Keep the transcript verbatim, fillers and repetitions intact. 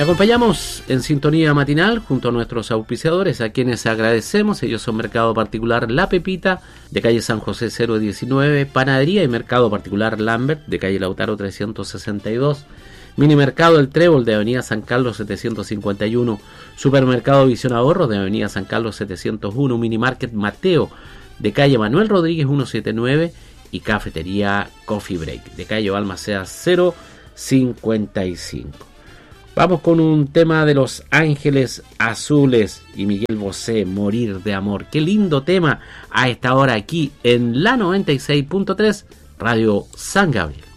Te acompañamos en sintonía matinal junto a nuestros auspiciadores, a quienes agradecemos. Ellos son Mercado Particular La Pepita, de calle San José cero diecinueve, Panadería y Mercado Particular Lambert, de calle Lautaro trescientos sesenta y dos, Minimercado El Trébol, de avenida San Carlos setecientos cincuenta y uno, Supermercado Visión Ahorro, de avenida San Carlos setecientos uno, Minimarket Mateo, de calle Manuel Rodríguez ciento setenta y nueve, y Cafetería Coffee Break, de calle Balmaceda cero cincuenta y cinco. Vamos con un tema de Los Ángeles Azules y Miguel Bosé, Morir de Amor. Qué lindo tema a esta hora aquí en la noventa y seis punto tres Radio San Gabriel.